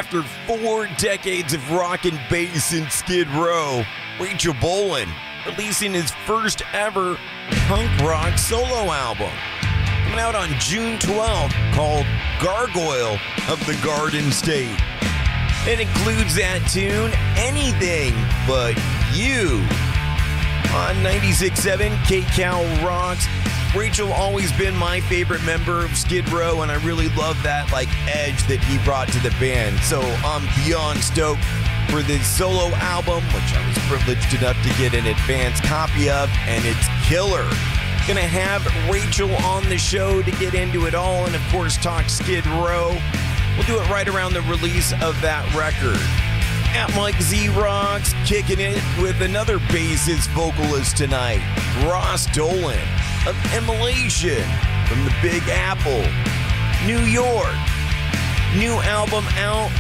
After 4 decades of rock and bass in Skid Row, Rachel Bolan releasing his first ever punk rock solo album. Coming out on June 12th, called Gargoyle of the Garden State. It includes that tune, Anything But You. On 96.7 KCal Rocks. Rachel always been my favorite member of Skid Row, and I really love that edge that he brought to the band. So I'm beyond stoked for this solo album, which I was privileged enough to get an advance copy of, and it's killer. Gonna have Rachel on the show to get into it all, and of course talk Skid Row. We'll do it right around the release of that record. At Mike Z Rocks, kicking it with another bassist vocalist tonight, Ross Dolan of Immolation from the Big Apple, New York. New album out,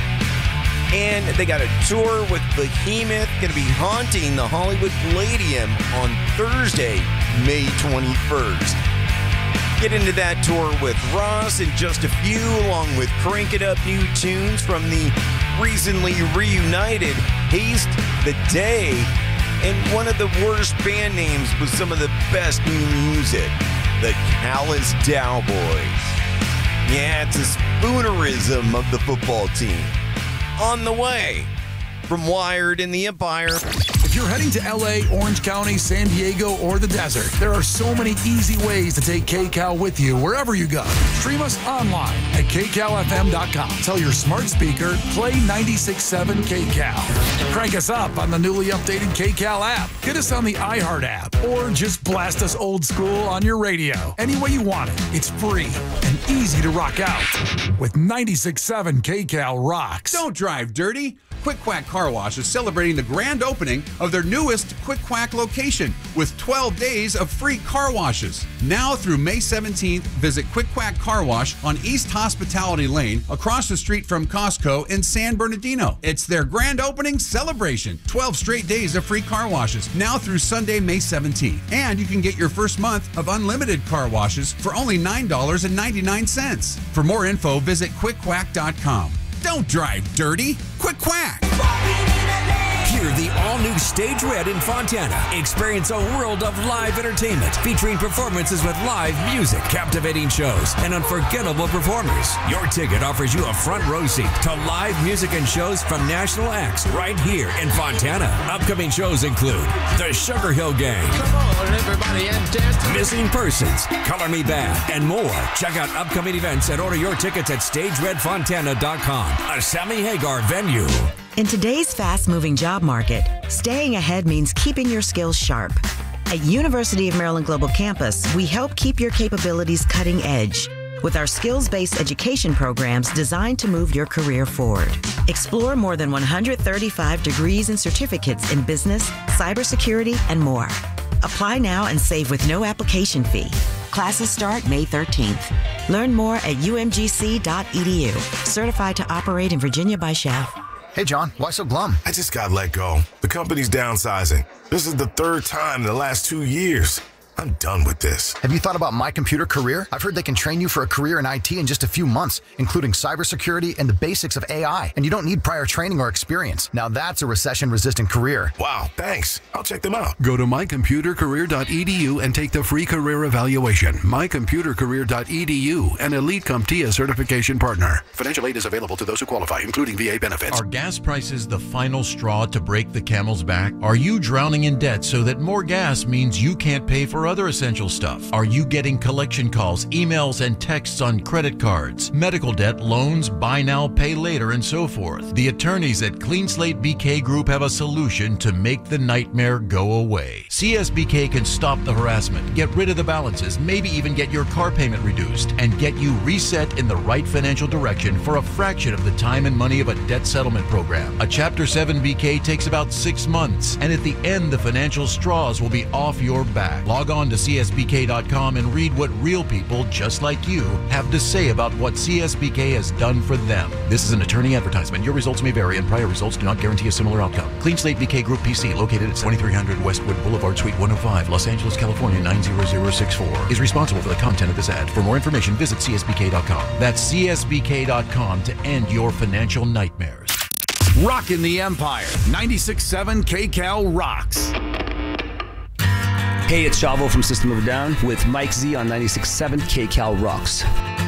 and they got a tour with Behemoth, going to be haunting the Hollywood Palladium on Thursday, May 21st. Get into that tour with Ross in just a few, along with cranking up new tunes from the recently reunited Haste the Day, and one of the worst band names with some of the best new music, the Callous Cowboys. Yeah, it's a spoonerism of the football team. On the way from Wired in the Empire. If you're heading to LA, Orange County, San Diego, or the desert, there are so many easy ways to take KCal with you wherever you go. Stream us online at kcalfm.com. Tell your smart speaker, play 96.7 KCal. Crank us up on the newly updated KCal app. Get us on the iHeart app, or just blast us old school on your radio. Any way you want it, it's free and easy to rock out with 96.7 KCal Rocks. Don't drive dirty. Quick Quack Car Wash is celebrating the grand opening of their newest Quick Quack location with 12 days of free car washes. Now through May 17th, visit Quick Quack Car Wash on East Hospitality Lane, across the street from Costco in San Bernardino. It's their grand opening celebration. 12 straight days of free car washes, now through Sunday, May 17th. And you can get your first month of unlimited car washes for only $9.99. For more info, visit quickquack.com. Don't drive dirty. Quick Quack. Hear the all-new Stage Red in Fontana. Experience a world of live entertainment featuring performances with live music, captivating shows, and unforgettable performers. Your ticket offers you a front row seat to live music and shows from national acts right here in Fontana. Upcoming shows include the Sugar Hill Gang, Come on, everybody, and dance. Missing Persons, Color Me Bad, and more. Check out upcoming events and order your tickets at StageRedFontana.com, a Sammy Hagar venue. In today's fast-moving job market, staying ahead means keeping your skills sharp. At University of Maryland Global Campus, we help keep your capabilities cutting edge with our skills-based education programs designed to move your career forward. Explore more than 135 degrees and certificates in business, cybersecurity, and more. Apply now and save with no application fee. Classes start May 13th. Learn more at umgc.edu. Certified to operate in Virginia by Chef. Hey, John, why so glum? I just got let go. The company's downsizing. This is the 3rd time in the last 2 years. I'm done with this. Have you thought about My Computer Career? I've heard they can train you for a career in IT in just a few months, including cybersecurity and the basics of AI. And you don't need prior training or experience. Now that's a recession-resistant career. Wow, thanks. I'll check them out. Go to mycomputercareer.edu and take the free career evaluation. Mycomputercareer.edu, an Elite CompTIA certification partner. Financial aid is available to those who qualify, including VA benefits. Are gas prices the final straw to break the camel's back? Are you drowning in debt so that more gas means you can't pay for other essential stuff? Are you getting collection calls, emails, and texts on credit cards, medical debt, loans, buy now, pay later, and so forth? The attorneys at Clean Slate BK Group have a solution to make the nightmare go away. CSBK can stop the harassment, get rid of the balances, maybe even get your car payment reduced, and get you reset in the right financial direction for a fraction of the time and money of a debt settlement program. A Chapter 7 BK takes about 6 months, and at the end, the financial straws will be off your back. Log on on to CSBK.com and read what real people just like you have to say about what CSBK has done for them. This is an attorney advertisement. Your results may vary, and prior results do not guarantee a similar outcome. Clean Slate BK Group PC, located at 2300 Westwood Boulevard, Suite 105, Los Angeles, California 90064, is responsible for the content of this ad. For more information, visit CSBK.com. That's CSBK.com to end your financial nightmares. Rockin' the Empire. 96.7 KCAL rocks. Hey, it's Chavo from System of a Down with Mike Z on 96.7 KCAL rocks.